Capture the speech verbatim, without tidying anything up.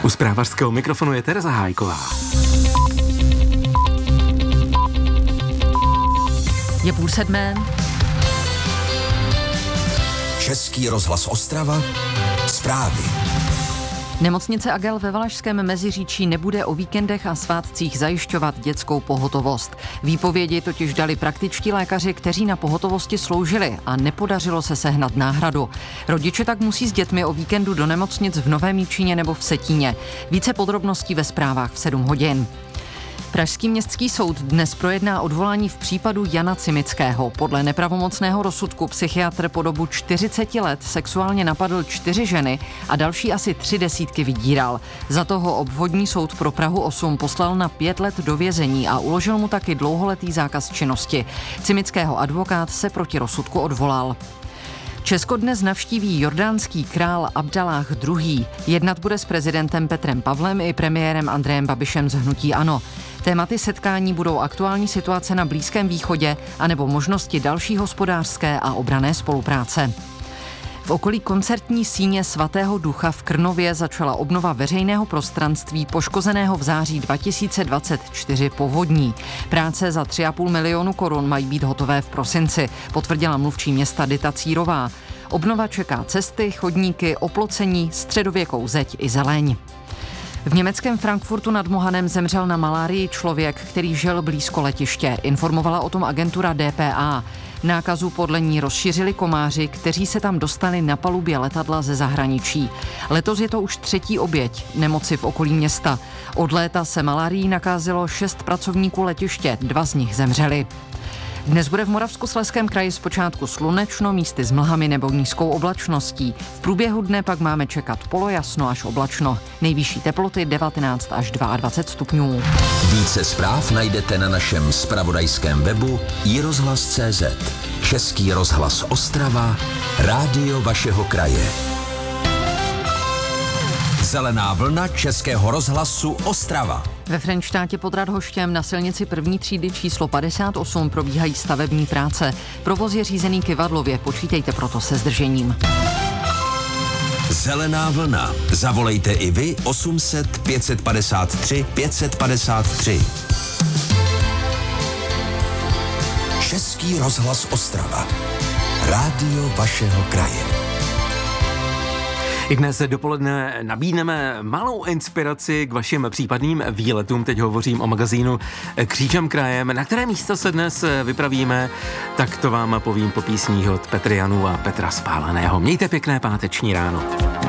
U zprávařského mikrofonu je Tereza Hájková. Je půl sedmé. Český rozhlas Ostrava, zprávy. Nemocnice Agel ve Valašském Meziříčí nebude o víkendech a svátcích zajišťovat dětskou pohotovost. Výpovědi totiž dali praktičtí lékaři, kteří na pohotovosti sloužili a nepodařilo se sehnat náhradu. Rodiče tak musí s dětmi o víkendu do nemocnic v Novém Jičíně nebo v Vsetíně. Více podrobností ve zprávách v sedm hodin. Pražský městský soud dnes projedná odvolání v případu Jana Cimického. Podle nepravomocného rozsudku psychiatr po dobu čtyřiceti let sexuálně napadl čtyři ženy a další asi tři desítky vydíral. Za toho obvodní soud pro Prahu osm poslal na pět let do vězení a uložil mu taky dlouholetý zákaz činnosti. Cimického advokát se proti rozsudku odvolal. Česko dnes navštíví jordánský král Abdalláh druhý. Jednat bude s prezidentem Petrem Pavlem i premiérem Andrejem Babišem z hnutí ANO. Tématy setkání budou aktuální situace na Blízkém východě anebo možnosti další hospodářské a obranné spolupráce. V okolí koncertní síně Svatého Ducha v Krnově začala obnova veřejného prostranství poškozeného v září dva tisíce dvacet čtyři povodní. Práce za tři a půl milionu korun mají být hotové v prosinci, potvrdila mluvčí města Dita Círová. Obnova čeká cesty, chodníky, oplocení, středověkou zeď i zeleň. V německém Frankfurtu nad Mohanem zemřel na malárii člověk, který žil blízko letiště. Informovala o tom agentura D P A. Nákazu podle ní rozšířili komáři, kteří se tam dostali na palubě letadla ze zahraničí. Letos je to už třetí oběť nemoci v okolí města. Od léta se malárií nakázilo šest pracovníků letiště, dva z nich zemřeli. Dnes bude v Moravskoslezském kraji zpočátku slunečno, místy s mlhami nebo nízkou oblačností. V průběhu dne pak máme čekat polojasno až oblačno. Nejvyšší teploty devatenáct až dvacet dva stupňů. Více zpráv najdete na našem zpravodajském webu i rozhlas tečka cé zet. Český rozhlas Ostrava, rádio vašeho kraje. Zelená vlna Českého rozhlasu Ostrava. Ve Frenštátě pod Radhoštěm na silnici první třídy číslo padesát osm probíhají stavební práce. Provoz je řízený kyvadlově, počítejte proto se zdržením. Zelená vlna. Zavolejte i vy osm set pět set padesát tři pět set padesát tři. Český rozhlas Ostrava. Rádio vašeho kraje. I dnes dopoledne nabídneme malou inspiraci k vašim případným výletům. Teď hovořím o magazínu Křížem krajem. Na které místo se dnes vypravíme, tak to vám povím po písních od Petry Janů a Petra Spáleného. Mějte pěkné páteční ráno.